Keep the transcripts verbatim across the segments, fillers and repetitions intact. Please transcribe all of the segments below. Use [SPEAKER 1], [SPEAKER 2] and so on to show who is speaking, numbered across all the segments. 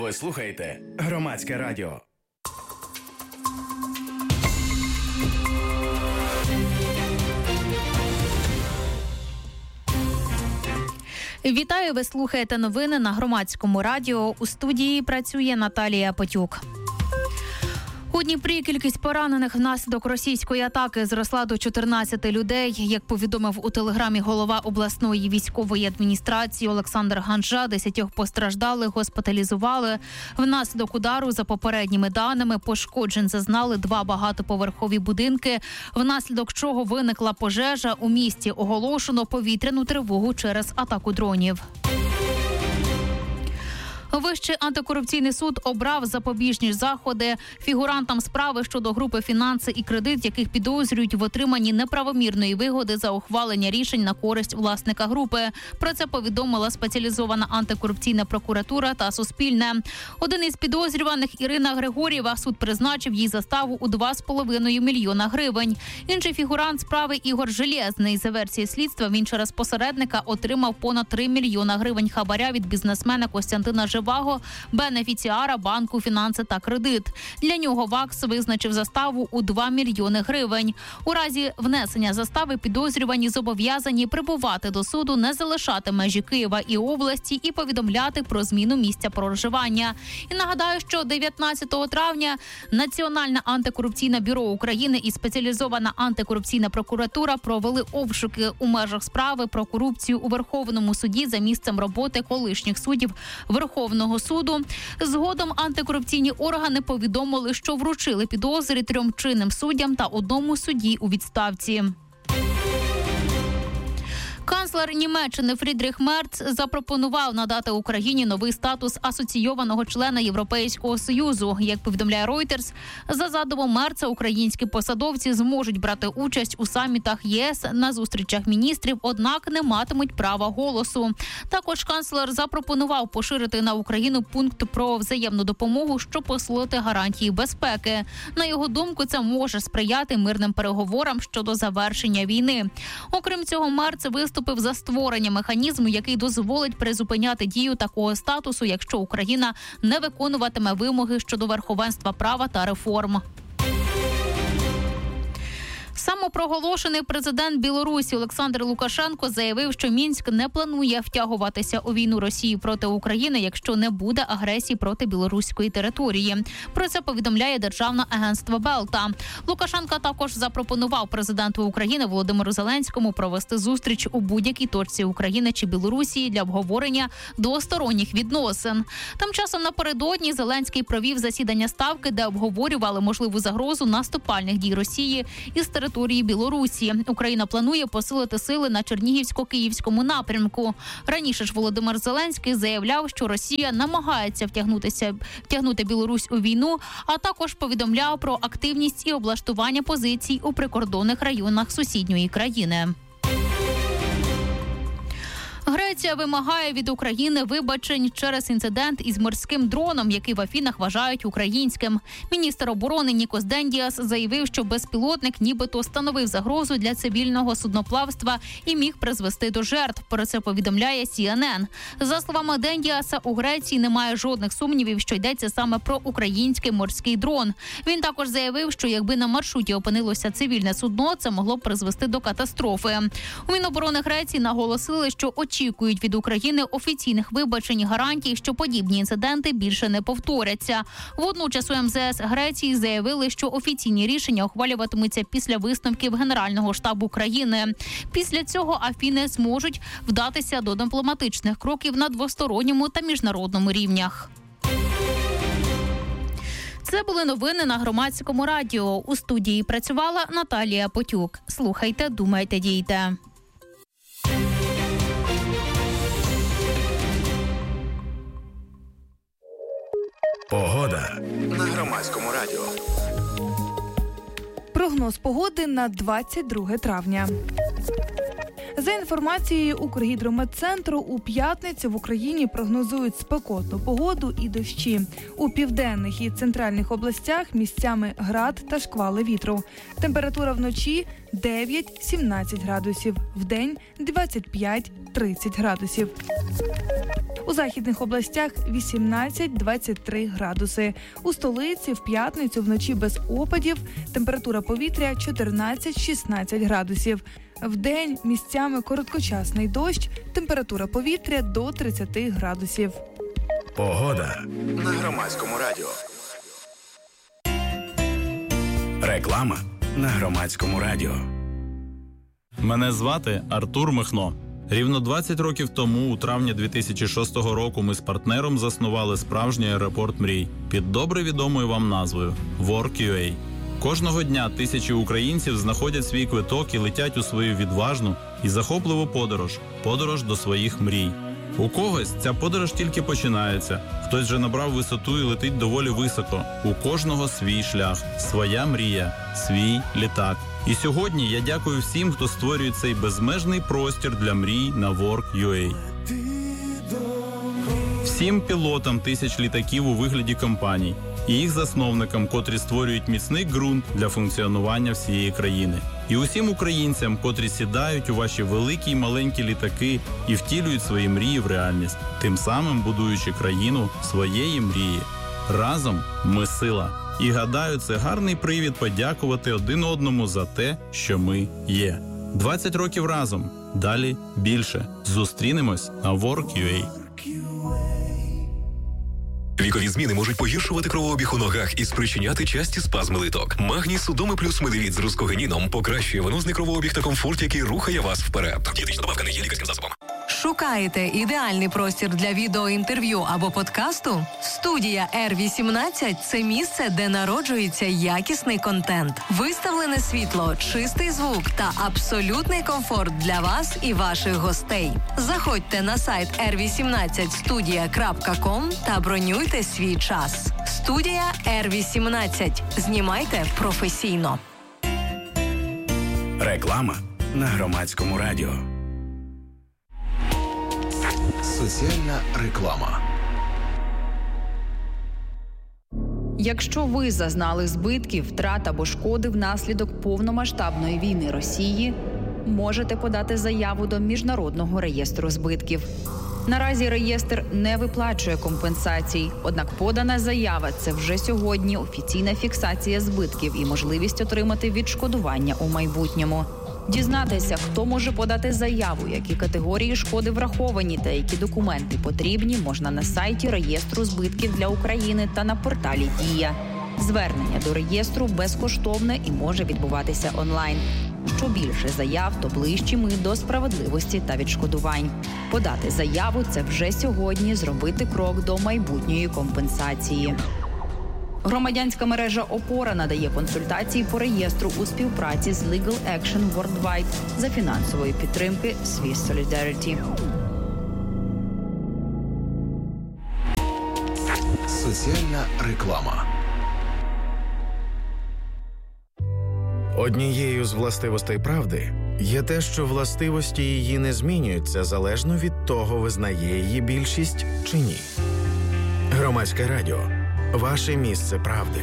[SPEAKER 1] Ви слухаєте Громадське радіо.
[SPEAKER 2] Вітаю, ви слухаєте новини на Громадському радіо. У студії працює Наталія Потюк. У Дніпрі кількість поранених внаслідок російської атаки зросла до чотирнадцяти людей. Як повідомив у телеграмі голова обласної військової адміністрації Олександр Ганжа, десятьох постраждалих госпіталізували. Внаслідок удару, за попередніми даними, пошкоджень зазнали два багатоповерхові будинки, внаслідок чого виникла пожежа. У місті оголошено повітряну тривогу через атаку дронів. Вищий антикорупційний суд обрав запобіжні заходи фігурантам справи щодо групи «Фінанси і кредит», яких підозрюють в отриманні неправомірної вигоди за ухвалення рішень на користь власника групи. Про це повідомила спеціалізована антикорупційна прокуратура та Суспільне. Один із підозрюваних, Ірина Григорєва, суд призначив їй заставу у два з половиною мільйона гривень. Інший фігурант справи Ігор Желєзний. За версією слідства, він через посередника отримав понад три мільйона гривень хабаря від бізнесмена Костянтина Живаго, бенефіціара банку «Фінанси та кредит». Для нього ВАКС визначив заставу у два мільйони гривень. У разі внесення застави підозрювані зобов'язані прибувати до суду, не залишати межі Києва і області і повідомляти про зміну місця проживання. І нагадаю, що дев'ятнадцятого травня Національне антикорупційне бюро України і спеціалізована антикорупційна прокуратура провели обшуки у межах справи про корупцію у Верховному суді за місцем роботи колишніх суддів Верховного суду. Згодом антикорупційні органи повідомили, що вручили підозри трьом чинним суддям та одному судді у відставці. Канцлер Німеччини Фрідріх Мерц запропонував надати Україні новий статус асоційованого члена Європейського Союзу. Як повідомляє Reuters, за задумом Мерца українські посадовці зможуть брати участь у самітах ЄС на зустрічах міністрів, однак не матимуть права голосу. Також канцлер запропонував поширити на Україну пункт про взаємну допомогу, щоб посилити гарантії безпеки. На його думку, це може сприяти мирним переговорам щодо завершення війни. Окрім цього, Мерц виступив за створення механізму, який дозволить призупиняти дію такого статусу, якщо Україна не виконуватиме вимоги щодо верховенства права та реформ. Самопроголошений президент Білорусі Олександр Лукашенко заявив, що Мінськ не планує втягуватися у війну Росії проти України, якщо не буде агресії проти білоруської території. Про це повідомляє Державне агентство Белта. Лукашенко також запропонував президенту України Володимиру Зеленському провести зустріч у будь-якій точці України чи Білорусі для обговорення двосторонніх відносин. Тим часом напередодні Зеленський провів засідання Ставки, де обговорювали можливу загрозу наступальних дій Росії із території території Білорусі. Україна планує посилити сили на Чернігівсько-Київському напрямку. Раніше ж Володимир Зеленський заявляв, що Росія намагається втягнутися, втягнути Білорусь у війну, а також повідомляв про активність і облаштування позицій у прикордонних районах сусідньої країни. Греція вимагає від України вибачень через інцидент із морським дроном, який в Афінах вважають українським. Міністр оборони Нікос Дендіас заявив, що безпілотник нібито становив загрозу для цивільного судноплавства і міг призвести до жертв. Про це повідомляє Сі Ен Ен. За словами Дендіаса, у Греції немає жодних сумнівів, що йдеться саме про український морський дрон. Він також заявив, що якби на маршруті опинилося цивільне судно, це могло б призвести до катастрофи. У Міноборони Греції наголосили, що очікують очікують від України офіційних вибачень і гарантій, що подібні інциденти більше не повторяться. Водночас у Ем Зе Ес Греції заявили, що офіційні рішення ухвалюватимуться після висновків Генерального штабу країни. Після цього Афіни зможуть вдатися до дипломатичних кроків на двосторонньому та міжнародному рівнях. Це були новини на Громадському радіо. У студії працювала Наталія Потюк. Слухайте, думайте, дійте.
[SPEAKER 1] Погода на Громадському радіо.
[SPEAKER 3] Прогноз погоди на двадцять друге травня. За інформацією Укргідрометцентру, у п'ятницю в Україні прогнозують спекотну погоду і дощі. У південних і центральних областях місцями град та шквали вітру. Температура вночі дев'ять-сімнадцять градусів, вдень двадцять п'ять-тридцять градусів. У західних областях вісімнадцять-двадцять три градуси. У столиці в п'ятницю вночі без опадів, температура повітря чотирнадцять-шістнадцять градусів. Вдень місцями короткочасний дощ, температура повітря до тридцять градусів.
[SPEAKER 1] Погода на Громадському радіо. Реклама на Громадському радіо.
[SPEAKER 4] Мене звати Артур Михно. Рівно двадцять років тому, у травні дві тисячі шостого року, ми з партнером заснували справжній аеропорт мрій під добре відомою вам назвою WorkUA. Кожного дня тисячі українців знаходять свій квиток і летять у свою відважну і захопливу подорож – подорож до своїх мрій. У когось ця подорож тільки починається, хтось вже набрав висоту і летить доволі високо. У кожного свій шлях, своя мрія, свій літак. І сьогодні я дякую всім, хто створює цей безмежний простір для мрій на WorkUA. Всім пілотам тисяч літаків у вигляді компаній і їх засновникам, котрі створюють міцний ґрунт для функціонування всієї країни. І усім українцям, котрі сідають у ваші великі й маленькі літаки і втілюють свої мрії в реальність, тим самим будуючи країну своєї мрії. Разом ми сила. І гадаю, це гарний привід подякувати один одному за те, що ми є. двадцять років разом. Далі більше. Зустрінемось на WorkUA.
[SPEAKER 5] Вікові зміни можуть погіршувати кровообіг у ногах і спричиняти часті спазми литок. Магній Судоми плюс Медивіт з рускогеніном покращує венозний кровообіг та комфорт, який рухає вас вперед. Дієтична добавка не є лікарським засобом.
[SPEAKER 6] Шукаєте ідеальний простір для відеоінтерв'ю або подкасту? Студія Р вісімнадцять – це місце, де народжується якісний контент. Виставлене світло, чистий звук та абсолютний комфорт для вас і ваших гостей. Заходьте на сайт ер вісімнадцять студія крапка ком та бронюйте свій час. Студія Р вісімнадцять. Знімайте професійно.
[SPEAKER 1] Реклама на Громадському радіо.
[SPEAKER 7] Соціальна реклама.
[SPEAKER 8] Якщо ви зазнали збитків, втрат або шкоди внаслідок повномасштабної війни Росії, можете подати заяву до Міжнародного реєстру збитків. Наразі реєстр не виплачує компенсацій, однак подана заява – це вже сьогодні офіційна фіксація збитків і можливість отримати відшкодування у майбутньому. Дізнатися, хто може подати заяву, які категорії шкоди враховані та які документи потрібні, можна на сайті реєстру збитків для України та на порталі «Дія». Звернення до реєстру безкоштовне і може відбуватися онлайн. Що більше заяв, то ближчі ми до справедливості та відшкодувань. Подати заяву – це вже сьогодні зробити крок до майбутньої компенсації. Громадянська мережа «Опора» надає консультації по реєстру у співпраці з Legal Action Worldwide за фінансової підтримки Swiss Solidarity.
[SPEAKER 7] Соціальна реклама.
[SPEAKER 9] Однією з властивостей правди є те, що властивості її не змінюються залежно від того, визнає її більшість чи ні. Громадське радіо. Ваше місце правди.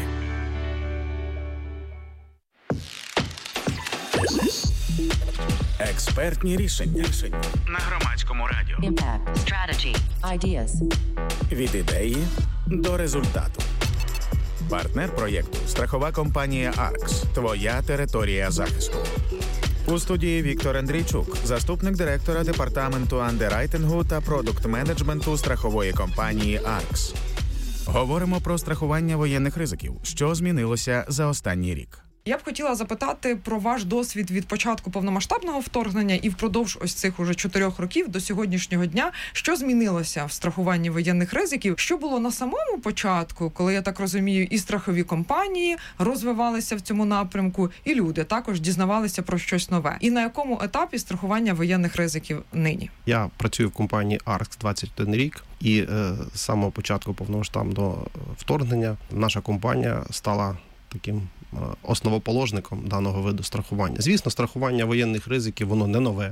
[SPEAKER 1] Експертні рішення на Громадському радіо.
[SPEAKER 10] Impact. Strategy. Ideas.
[SPEAKER 1] Від ідеї до результату. Партнер проєкту – страхова компанія «Аркс». Твоя територія захисту. У студії Віктор Андрійчук, заступник директора департаменту андеррайтингу та продукт-менеджменту страхової компанії «Аркс». Говоримо про страхування воєнних ризиків, що змінилося за останній рік.
[SPEAKER 11] Я б хотіла запитати про ваш досвід від початку повномасштабного вторгнення і впродовж ось цих уже чотирьох років до сьогоднішнього дня. Що змінилося в страхуванні воєнних ризиків? Що було на самому початку, коли, я так розумію, і страхові компанії розвивалися в цьому напрямку, і люди також дізнавалися про щось нове? І на якому етапі страхування воєнних ризиків нині?
[SPEAKER 12] Я працюю в компанії «Аркс» двадцять один рік, і е, з самого початку повномасштабного вторгнення наша компанія стала таким основоположником даного виду страхування. Звісно, страхування воєнних ризиків, воно не нове.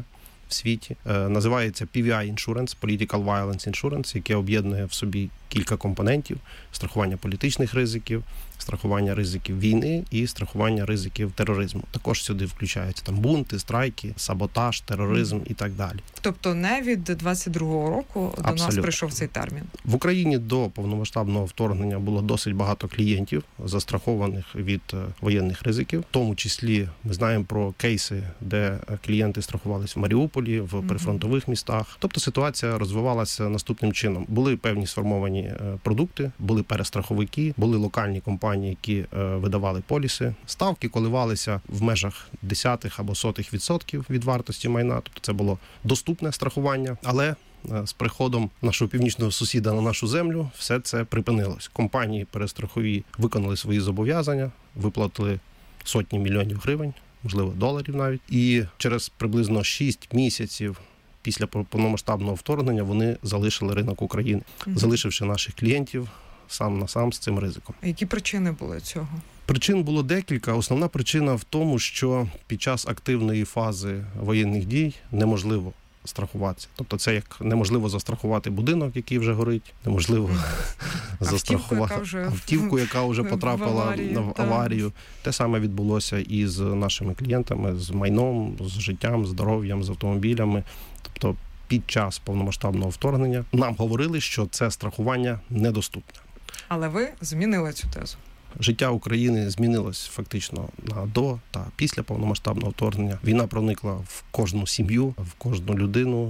[SPEAKER 12] в світі. Називається пі ві ай Insurance, Political Violence Insurance, яке об'єднує в собі кілька компонентів: страхування політичних ризиків, страхування ризиків війни і страхування ризиків тероризму. Також сюди включаються там бунти, страйки, саботаж, тероризм і так далі.
[SPEAKER 11] Тобто не від двадцять другого року до
[SPEAKER 12] Абсолютно.
[SPEAKER 11] нас прийшов цей термін.
[SPEAKER 12] В Україні до повномасштабного вторгнення було досить багато клієнтів, застрахованих від воєнних ризиків. В тому числі ми знаємо про кейси, де клієнти страхувалися в Маріуполі, в прифронтових містах. Тобто ситуація розвивалася наступним чином. Були певні сформовані продукти, були перестраховики, були локальні компанії, які видавали поліси. Ставки коливалися в межах десятих або сотих відсотків від вартості майна. Тобто це було доступне страхування, але з приходом нашого північного сусіда на нашу землю все це припинилось. Компанії перестрахові виконали свої зобов'язання, виплатили сотні мільйонів гривень, можливо, доларів навіть. І через приблизно шість місяців після повномасштабного вторгнення вони залишили ринок України, mm-hmm. залишивши наших клієнтів сам на сам з цим ризиком.
[SPEAKER 11] Які причини були цього?
[SPEAKER 12] Причин було декілька. Основна причина в тому, що під час активної фази воєнних дій неможливо страхуватися. Тобто це як неможливо застрахувати будинок, який вже горить, неможливо застрахувати автівку, яка вже потрапила в аварію. В аварію. Те саме відбулося і з нашими клієнтами, з майном, з життям, здоров'ям, з автомобілями. Тобто під час повномасштабного вторгнення нам говорили, що це страхування недоступне.
[SPEAKER 11] Але ви змінили цю тезу.
[SPEAKER 12] Життя України змінилось фактично на до та після повномасштабного вторгнення. Війна проникла в кожну сім'ю, в кожну людину.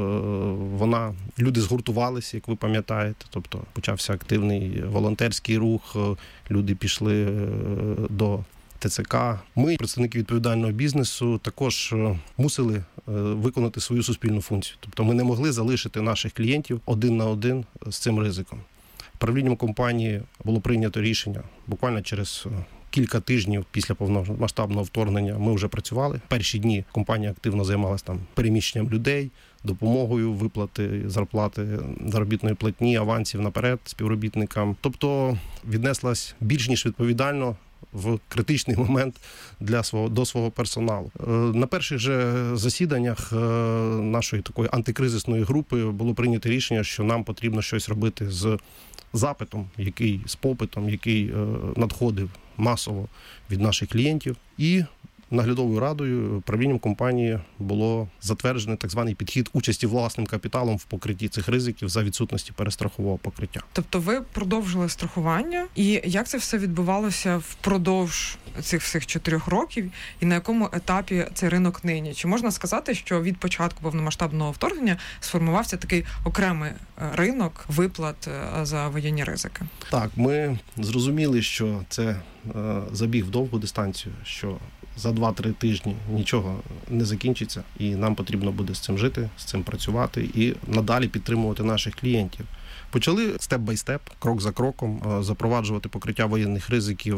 [SPEAKER 12] Вона люди згуртувалися, як ви пам'ятаєте. Тобто почався активний волонтерський рух. Люди пішли до Те Це Ка. Ми, представники відповідального бізнесу, також мусили виконати свою суспільну функцію. Тобто ми не могли залишити наших клієнтів один на один з цим ризиком. Правлінням компанії було прийнято рішення. Буквально через кілька тижнів після повномасштабного вторгнення ми вже працювали. Перші дні компанія активно займалася там переміщенням людей, допомогою, виплати зарплати, заробітної платні, авансів наперед співробітникам. Тобто віднеслась більш ніж відповідально в критичний момент для свого до свого персоналу. На перших же засіданнях нашої такої антикризисної групи було прийнято рішення, що нам потрібно щось робити з запитом, який з попитом, який надходив масово від наших клієнтів. І наглядовою радою, правлінням компанії було затверджений так званий підхід участі власним капіталом в покритті цих ризиків за відсутності перестрахового покриття.
[SPEAKER 11] Тобто ви продовжили страхування, і як це все відбувалося впродовж цих всіх чотирьох років, і на якому етапі цей ринок нині? Чи можна сказати, що від початку повномасштабного вторгнення сформувався такий окремий ринок виплат за воєнні ризики?
[SPEAKER 12] Так, ми зрозуміли, що це забіг в довгу дистанцію, що за два-три тижні нічого не закінчиться, і нам потрібно буде з цим жити, з цим працювати і надалі підтримувати наших клієнтів. Почали степ-бай-степ, крок за кроком, запроваджувати покриття воєнних ризиків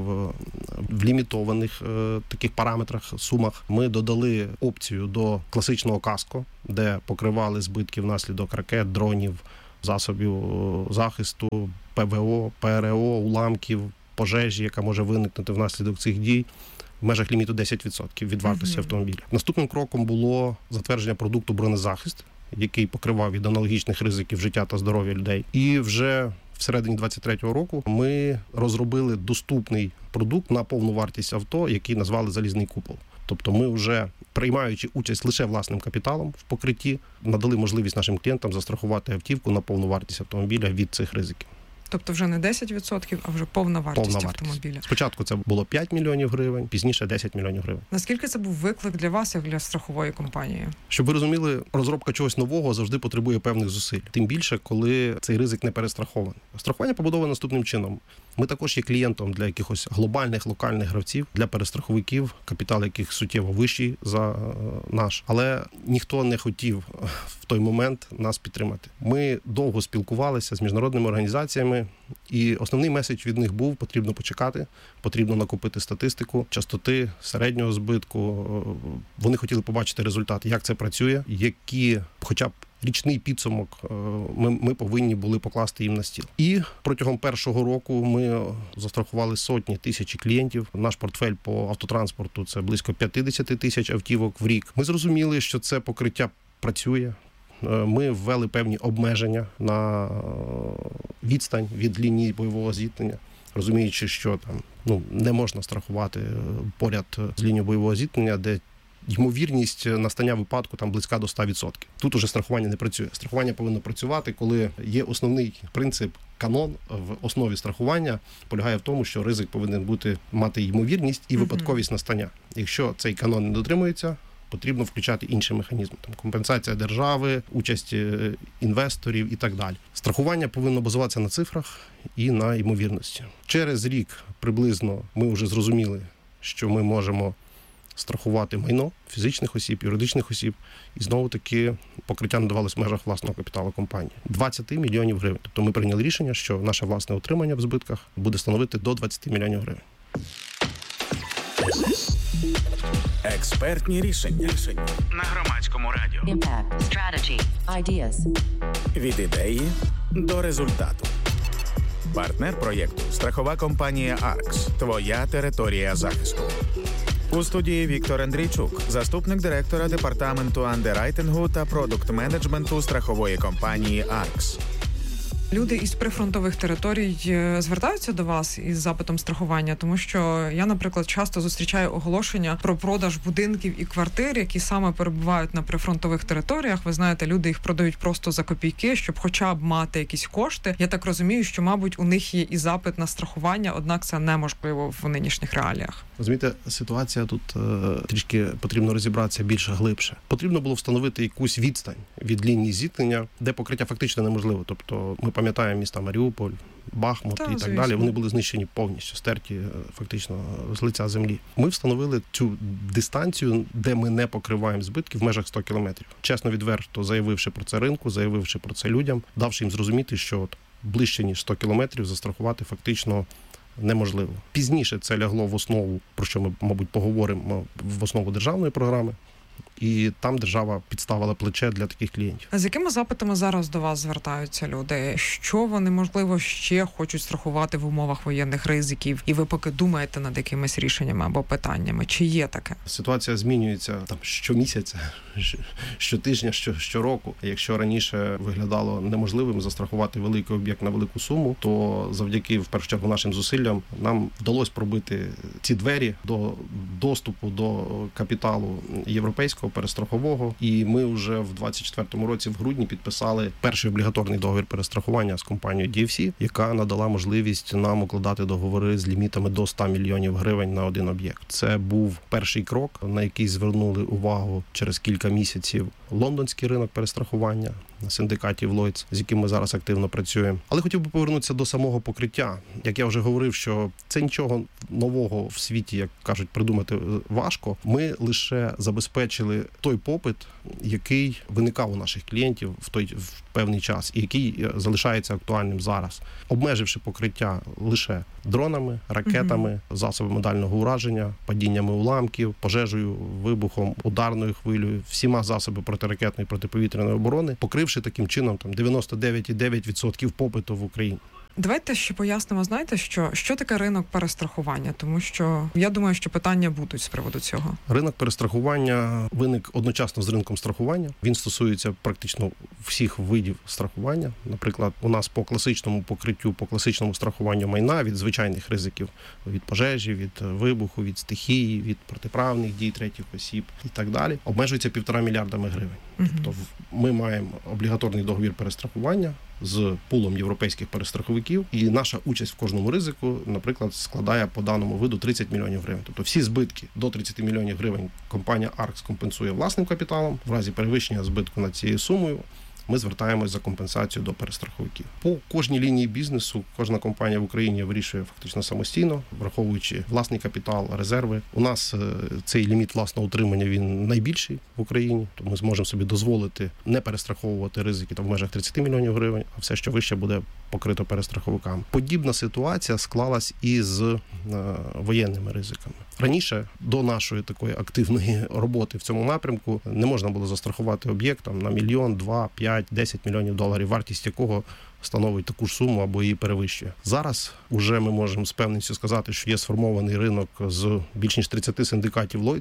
[SPEAKER 12] в лімітованих таких параметрах, сумах. Ми додали опцію до класичного каско, де покривали збитки внаслідок ракет, дронів, засобів захисту, Пе Ве О, Пе Ер О, уламків, пожежі, яка може виникнути внаслідок цих дій, в межах ліміту десять відсотків від вартості uh-huh. автомобіля. Наступним кроком було затвердження продукту бронезахист, який покривав від аналогічних ризиків життя та здоров'я людей. І вже всередині двадцять третього року ми розробили доступний продукт на повну вартість авто, який назвали «Залізний купол». Тобто ми вже, приймаючи участь лише власним капіталом в покритті, надали можливість нашим клієнтам застрахувати автівку на повну вартість автомобіля від цих ризиків.
[SPEAKER 11] Тобто вже не десять відсотків, а вже повна вартість,
[SPEAKER 12] повна вартість
[SPEAKER 11] автомобіля.
[SPEAKER 12] Спочатку це було п'ять мільйонів гривень, пізніше десять мільйонів гривень.
[SPEAKER 11] Наскільки це був виклик для вас, як для страхової компанії?
[SPEAKER 12] Щоб ви розуміли, розробка чогось нового завжди потребує певних зусиль. Тим більше, коли цей ризик не перестрахований. Страхування побудоване наступним чином. Ми також є клієнтом для якихось глобальних, локальних гравців, для перестраховиків, капітал яких суттєво вищий за наш. Але ніхто не хотів в той момент нас підтримати. Ми довго спілкувалися з міжнародними організаціями, і основний меседж від них був: потрібно почекати, потрібно накопити статистику, частоти, середнього збитку. Вони хотіли побачити результат, як це працює, які хоча б річний підсумок ми, ми повинні були покласти їм на стіл. І протягом першого року ми застрахували сотні тисяч клієнтів. Наш портфель по автотранспорту – це близько п'ятдесят тисяч автівок в рік. Ми зрозуміли, що це покриття працює. Ми ввели певні обмеження на відстань від лінії бойового зіткнення, розуміючи, що там ну не можна страхувати поряд з лінією бойового зіткнення, де ймовірність настання випадку там близька до ста відсотків. Тут уже страхування не працює. Страхування повинно працювати, коли є основний принцип, канон в основі страхування полягає в тому, що ризик повинен бути мати ймовірність і випадковість настання. Якщо цей канон не дотримується, потрібно включати інші механізми. Там компенсація держави, участь інвесторів і так далі. Страхування повинно базуватися на цифрах і на ймовірності. Через рік приблизно ми вже зрозуміли, що ми можемо страхувати майно фізичних осіб, юридичних осіб, і знову-таки покриття надавалось в межах власного капіталу компанії. двадцять мільйонів гривень. Тобто ми прийняли рішення, що наше власне утримання в збитках буде становити до двадцять мільйонів гривень.
[SPEAKER 1] Експертні рішення. рішення на Громадському радіо.
[SPEAKER 10] Impact. Strategy. Ideas.
[SPEAKER 1] Від ідеї до результату. Партнер проєкту – страхова компанія «Аркс». Твоя територія захисту. У студії Віктор Андрійчук, заступник директора департаменту андеррайтингу та продукт-менеджменту страхової компанії «Аркс».
[SPEAKER 11] Люди із прифронтових територій звертаються до вас із запитом страхування, тому що я, наприклад, часто зустрічаю оголошення про продаж будинків і квартир, які саме перебувають на прифронтових територіях. Ви знаєте, люди їх продають просто за копійки, щоб хоча б мати якісь кошти. Я так розумію, що, мабуть, у них є і запит на страхування, однак це неможливо в нинішніх реаліях.
[SPEAKER 12] Розумієте, ситуація тут е, трішки потрібно розібратися більш глибше. Потрібно було встановити якусь відстань від лінії зіткнення, де покриття фактично неможливо. Тобто ми пам'ятаємо міста Маріуполь, Бахмут
[SPEAKER 11] Та,
[SPEAKER 12] і так
[SPEAKER 11] звісно.
[SPEAKER 12] далі. Вони були знищені повністю, стерті фактично з лиця землі. Ми встановили цю дистанцію, де ми не покриваємо збитки в межах сто кілометрів. Чесно, відверто заявивши про це ринку, заявивши про це людям, давши їм зрозуміти, що от ближче ніж сто кілометрів застрахувати фактично неможливо. Пізніше це лягло в основу, про що ми, мабуть, поговоримо, в основу державної програми. І там держава підставила плече для таких клієнтів.
[SPEAKER 11] А з якими запитами зараз до вас звертаються люди? Що вони, можливо, ще хочуть страхувати в умовах воєнних ризиків? І ви поки думаєте над якимись рішеннями або питаннями? Чи є таке?
[SPEAKER 12] Ситуація змінюється там щомісяця, щотижня, що, щороку. Якщо раніше виглядало неможливим застрахувати великий об'єкт на велику суму, то завдяки, в першу чергу, нашим зусиллям нам вдалося пробити ці двері до доступу до капіталу європейського, перестрахового, і ми вже в двадцять четвертому році в грудні підписали перший облігаторний договір перестрахування з компанією ді еф сі, яка надала можливість нам укладати договори з лімітами до сто мільйонів гривень на один об'єкт. Це був перший крок, на який звернули увагу через кілька місяців лондонський ринок перестрахування на синдикаті Lloyd's, з яким ми зараз активно працюємо. Але хотів би повернутися до самого покриття. Як я вже говорив, що це нічого нового в світі, як кажуть, придумати важко. Ми лише забезпечили той попит, який виникав у наших клієнтів в той в певний час і який залишається актуальним зараз, обмеживши покриття лише дронами, ракетами, mm-hmm. засобами дальнього ураження, падіннями уламків, пожежею, вибухом, ударною хвилею, всіма засобами протиракетної, протиповітряної оборони, покривши таким чином там дев'яносто дев'ять цілих дев'ять відсотків попиту в Україні.
[SPEAKER 11] Давайте ще пояснимо, знаєте, що, що таке ринок перестрахування, тому що я думаю, що питання будуть з приводу цього.
[SPEAKER 12] Ринок перестрахування виник одночасно з ринком страхування. Він стосується практично всіх видів страхування. Наприклад, у нас по класичному покриттю, по класичному страхуванню майна від звичайних ризиків, від пожежі, від вибуху, від стихії, від протиправних дій третіх осіб і так далі, обмежується півтора мільярдами гривень. Угу. Тобто ми маємо облігаторний договір перестрахування з пулом європейських перестраховиків, і наша участь в кожному ризику, наприклад, складає по даному виду тридцять мільйонів гривень. Тобто всі збитки до тридцять мільйонів гривень компанія «Аркс» компенсує власним капіталом. В разі перевищення збитку над цією сумою ми звертаємось за компенсацію до перестраховиків. По кожній лінії бізнесу кожна компанія в Україні вирішує фактично самостійно, враховуючи власний капітал, резерви. У нас цей ліміт власного утримання, він найбільший в Україні, то ми зможемо собі дозволити не перестраховувати ризики там в межах тридцять мільйонів гривень, а все, що вище, буде покрито перестраховиками. Подібна ситуація склалась і з е, воєнними ризиками. Раніше до нашої такої активної роботи в цьому напрямку не можна було застрахувати об'єкт там, на мільйон, два, п'ять, десять мільйонів доларів, вартість якого становить таку ж суму або її перевищує. Зараз уже ми можемо з певністю сказати, що є сформований ринок з більш ніж тридцяти синдикатів Lloyd's,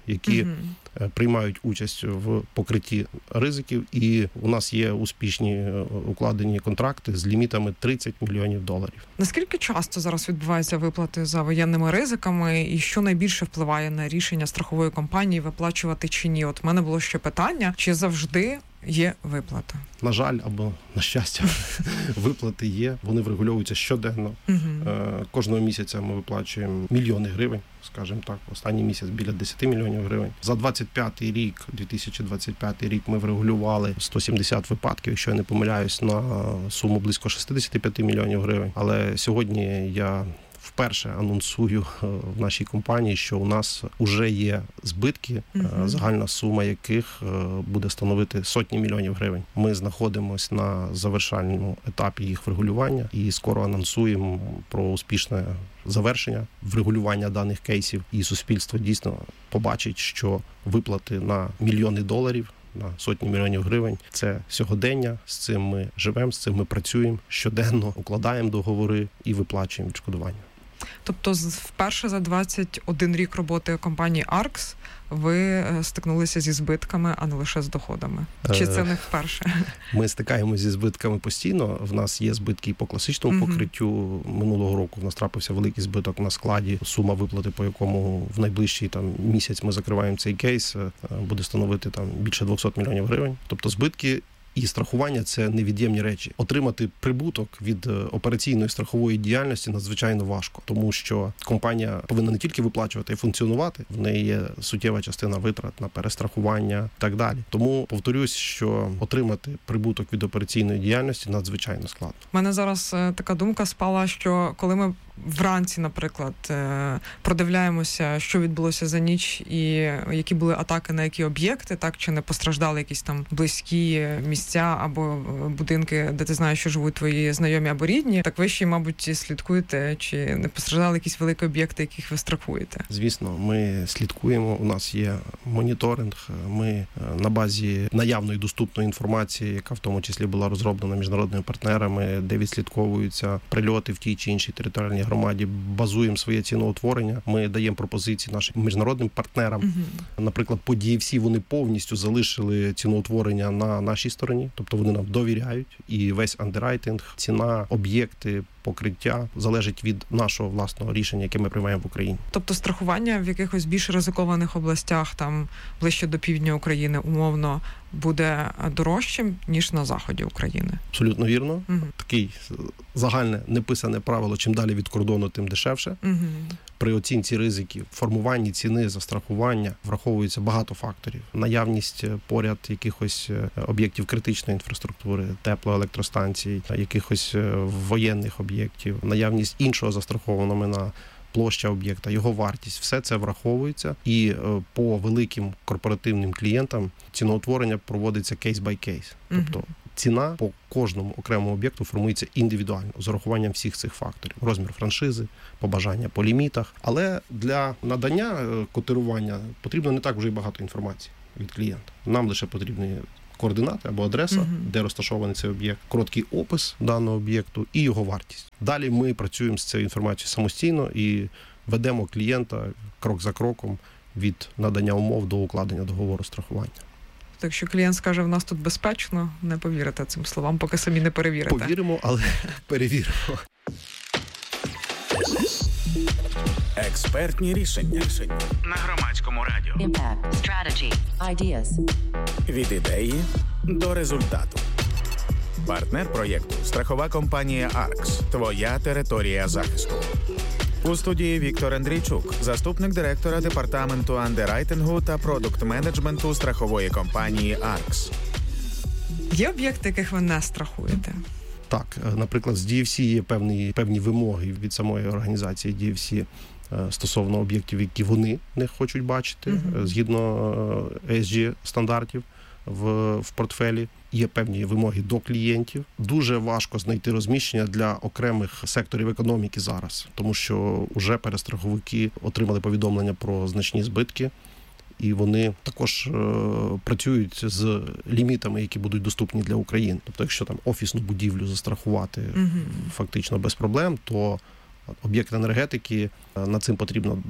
[SPEAKER 12] які
[SPEAKER 11] Угу.
[SPEAKER 12] приймають участь в покритті ризиків, і у нас є успішні укладені контракти з лімітами тридцять мільйонів доларів.
[SPEAKER 11] Наскільки часто зараз відбуваються виплати за воєнними ризиками, і що найбільше впливає на рішення страхової компанії виплачувати чи ні? От в мене було ще питання, чи завжди є виплата?
[SPEAKER 12] На жаль, або на щастя, виплати є, вони врегульовуються щоденно.
[SPEAKER 11] Угу.
[SPEAKER 12] Кожного місяця ми виплачуємо мільйони гривень, скажімо так, останній місяць біля десять мільйонів гривень. За двадцять п'ятий рік, дві тисячі двадцять п'ятий рік ми врегулювали сто сімдесят випадків, якщо я не помиляюсь, на суму близько шістдесят п'ять мільйонів гривень. Але сьогодні я вперше анонсую в нашій компанії, що у нас вже є збитки, uh-huh. загальна сума яких буде становити сотні мільйонів гривень. Ми знаходимося на завершальному етапі їх врегулювання і скоро анонсуємо про успішне завершення врегулювання даних кейсів. І суспільство дійсно побачить, що виплати на мільйони доларів, на сотні мільйонів гривень – це сьогодення, з цим ми живемо, з цим ми працюємо щоденно, укладаємо договори і виплачуємо відшкодування.
[SPEAKER 11] Тобто вперше за двадцять один рік роботи компанії Аркс ви стикнулися зі збитками, а не лише з доходами? Чи це не вперше?
[SPEAKER 12] Ми стикаємося зі збитками постійно. В нас є збитки і по класичному uh-huh. покриттю. Минулого року в нас трапився великий збиток на складі. Сума виплати, по якому в найближчий там місяць ми закриваємо цей кейс, буде становити там більше двісті мільйонів гривень. Тобто збитки і страхування – це невід'ємні речі. Отримати прибуток від операційної страхової діяльності надзвичайно важко, тому що компанія повинна не тільки виплачувати, а й функціонувати. В неї є суттєва частина витрат на перестрахування і так далі. Тому повторюсь, що отримати прибуток від операційної діяльності надзвичайно складно.
[SPEAKER 11] У мене зараз така думка спала, що коли ми вранці, наприклад, продивляємося, що відбулося за ніч і які були атаки на які об'єкти, так, чи не постраждали якісь там близькі місця або будинки, де ти знаєш, що живуть твої знайомі або рідні, так ви ще, мабуть, слідкуєте, чи не постраждали якісь великі об'єкти, яких ви страхуєте?
[SPEAKER 12] Звісно, ми слідкуємо, у нас є моніторинг, ми на базі наявної доступної інформації, яка в тому числі була розроблена міжнародними партнерами, де відслідковуються прильоти в тій чи іншій територіальній громаді, базуємо своє ціноутворення, ми даємо пропозиції нашим міжнародним партнерам. Uh-huh. Наприклад, по ді еф сі вони повністю залишили ціноутворення на нашій стороні, тобто вони нам довіряють, і весь андеррайтинг, ціна, об'єкти, покриття залежить від нашого власного рішення, яке ми приймаємо в Україні.
[SPEAKER 11] Тобто страхування в якихось більш ризикованих областях, там ближче до півдня України, умовно, буде дорожчим, ніж на заході України?
[SPEAKER 12] Абсолютно вірно.
[SPEAKER 11] Угу.
[SPEAKER 12] Такий загальне неписане правило, чим далі від кордону, тим дешевше.
[SPEAKER 11] Угу.
[SPEAKER 12] При оцінці ризиків, формуванні ціни за страхування враховується багато факторів. Наявність поряд якихось об'єктів критичної інфраструктури, теплоелектростанцій, якихось воєнних об'єктів, наявність іншого застрахованого майна, площа об'єкта, його вартість. Все це враховується. І по великим корпоративним клієнтам ціноутворення проводиться кейс-бай-кейс. Тобто ціна по кожному окремому об'єкту формується індивідуально, з урахуванням всіх цих факторів. Розмір франшизи, побажання по лімітах. Але для надання котирування потрібно не так вже й багато інформації від клієнта. Нам лише потрібні координати або адреса, uh-huh. де розташований цей об'єкт, короткий опис даного об'єкту і його вартість. Далі ми працюємо з цією інформацією самостійно і ведемо клієнта крок за кроком від надання умов до укладення договору страхування.
[SPEAKER 11] Так, якщо клієнт скаже, в нас тут безпечно, не повірите цим словам, поки самі не перевірите.
[SPEAKER 12] Повіримо, але перевіримо.
[SPEAKER 1] Експертні рішення. рішення на Громадському радіо.
[SPEAKER 10] Impact. Strategy. Ideas.
[SPEAKER 1] Від ідеї до результату. Партнер проєкту – страхова компанія Аркс. Твоя територія захисту. У студії Віктор Андрійчук, заступник директора департаменту андеррайтингу та продукт-менеджменту страхової компанії Аркс.
[SPEAKER 11] Є об'єкти, яких ви не страхуєте?
[SPEAKER 12] Так, наприклад, з ді еф сі є певні, певні вимоги від самої організації ді еф сі стосовно об'єктів, які вони не хочуть бачити, uh-huh. згідно і ес джі стандартів в, в портфелі. Є певні вимоги до клієнтів. Дуже важко знайти розміщення для окремих секторів економіки зараз, тому що вже перестраховики отримали повідомлення про значні збитки, і вони також е, працюють з лімітами, які будуть доступні для України. Тобто, якщо там офісну будівлю застрахувати uh-huh. фактично без проблем, то об'єкт енергетики, над цим потрібно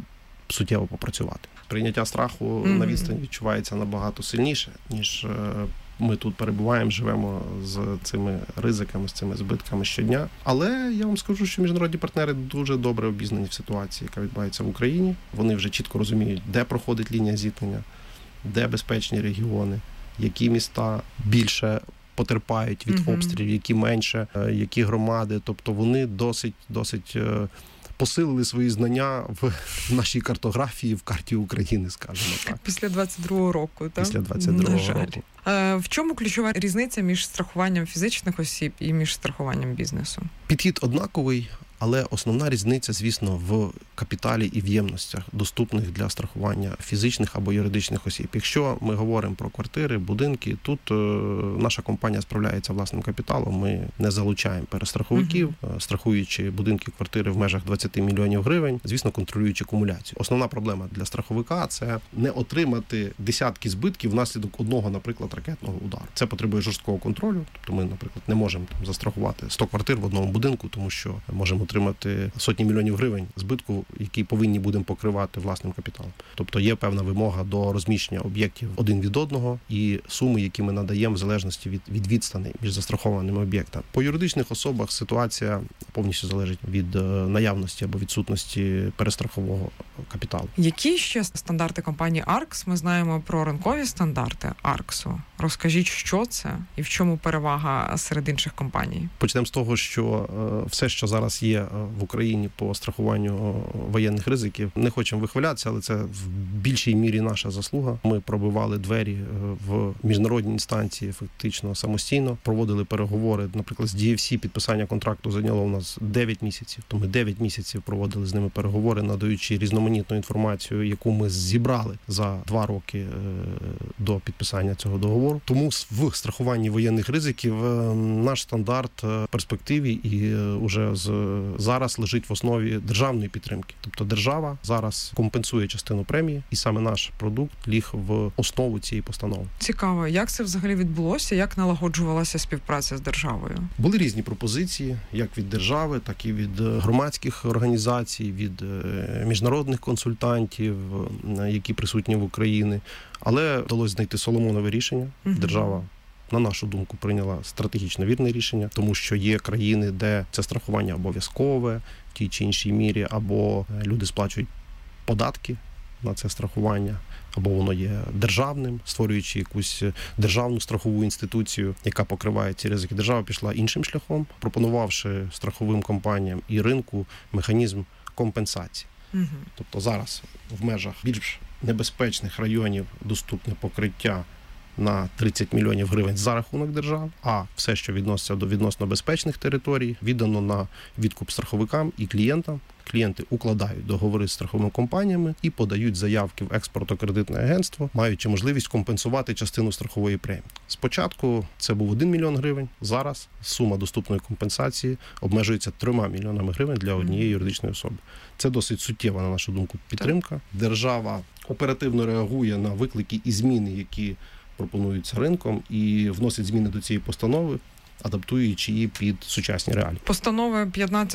[SPEAKER 12] суттєво попрацювати. Прийняття страху mm-hmm. на відстані відчувається набагато сильніше, ніж ми тут перебуваємо, живемо з цими ризиками, з цими збитками щодня. Але я вам скажу, що міжнародні партнери дуже добре обізнані в ситуації, яка відбувається в Україні. Вони вже чітко розуміють, де проходить лінія зіткнення, де безпечні регіони, які міста більше потерпають від mm-hmm. обстрілів, які менше, які громади. Тобто вони досить, досить посилили свої знання в нашій картографії, в карті України, скажімо так.
[SPEAKER 11] Після двадцять другого року, так?
[SPEAKER 12] Після двадцять другого року.
[SPEAKER 11] В чому ключова різниця між страхуванням фізичних осіб і між страхуванням бізнесу?
[SPEAKER 12] Підхід однаковий, але основна різниця, звісно, в капіталі і в ємностях, доступних для страхування фізичних або юридичних осіб. Якщо ми говоримо про квартири, будинки, тут е, наша компанія справляється власним капіталом, ми не залучаємо перестраховиків, uh-huh. страхуючи будинки, квартири в межах двадцять мільйонів гривень, звісно, контролюючи кумуляцію. Основна проблема для страховика – це не отримати десятки збитків внаслідок одного, наприклад, ракетного удару. Це потребує жорсткого контролю, тобто ми, наприклад, не можемо там застрахувати сто квартир в одному будинку, тому що можемо отримати сотні мільйонів гривень збитку, які повинні будемо покривати власним капіталом. Тобто є певна вимога до розміщення об'єктів один від одного і суми, які ми надаємо в залежності від, від відстані між застрахованими об'єктами. По юридичних особах ситуація повністю залежить від наявності або відсутності перестрахового капіталу.
[SPEAKER 11] Які ще стандарти компанії Аркс? Ми знаємо про ринкові стандарти Арксу. Розкажіть, що це і в чому перевага серед інших компаній?
[SPEAKER 12] Почнемо з того, що все, що зараз є в Україні по страхуванню воєнних ризиків, не хочемо вихвалятися, але це в більшій мірі наша заслуга. Ми пробивали двері в міжнародні інстанції фактично самостійно, проводили переговори, наприклад, з ді еф сі підписання контракту зайняло у нас дев'ять місяців. То ми дев'ять місяців проводили з ними переговори, надаючи різноманітну інформацію, яку ми зібрали за два роки до підписання цього договору. Тому в страхуванні воєнних ризиків наш стандарт в перспективі і уже з зараз лежить в основі державної підтримки. Тобто держава зараз компенсує частину премії, і саме наш продукт ліг в основу цієї постанови.
[SPEAKER 11] Цікаво, як це взагалі відбулося, як налагоджувалася співпраця з державою?
[SPEAKER 12] Були різні пропозиції, як від держави, так і від громадських організацій, від міжнародних консультантів, які присутні в Україні. Але вдалося знайти соломонове рішення. Угу. Держава, на нашу думку, прийняла стратегічно вірне рішення, тому що є країни, де це страхування обов'язкове в тій чи іншій мірі, або люди сплачують податки на це страхування, або воно є державним, створюючи якусь державну страхову інституцію, яка покриває ці ризики. Держава пішла іншим шляхом, пропонувавши страховим компаніям і ринку механізм компенсації. Угу. Тобто зараз в межах більш небезпечних районів доступне покриття на тридцять мільйонів гривень за рахунок держав, а все, що відноситься до відносно безпечних територій, віддано на відкуп страховикам і клієнтам. Клієнти укладають договори з страховими компаніями і подають заявки в експортно-кредитне агентство, маючи можливість компенсувати частину страхової премії. Спочатку це був один мільйон гривень, зараз сума доступної компенсації обмежується трьома мільйонами гривень для однієї юридичної особи. Це досить суттєва, на нашу думку, підтримка. Держава оперативно реагує на виклики і зміни, які пропонуються ринком, і вносить зміни до цієї постанови, адаптуючи її під сучасні реалії.
[SPEAKER 11] Постанова п'ятнадцять